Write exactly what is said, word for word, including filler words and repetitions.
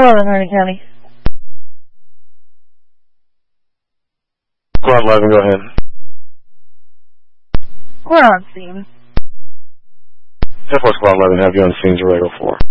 eleven, Harding County. Squad eleven, go ahead. We're on scene. ten four Squad eleven, have you on scene zero eight oh four.